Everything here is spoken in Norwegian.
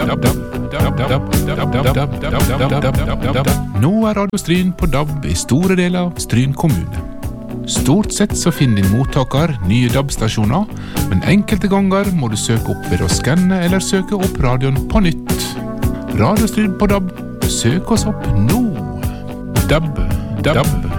Nå Radio Stryn på DAB I store deler av Stryn kommune. Stort sett så finner din mottaker nye DAB-stasjoner, men enkelte ganger må du søke opp ved å skanne eller søke opp radioen på nytt. Radio Stryn på DAB, søk oss opp nå. DAB.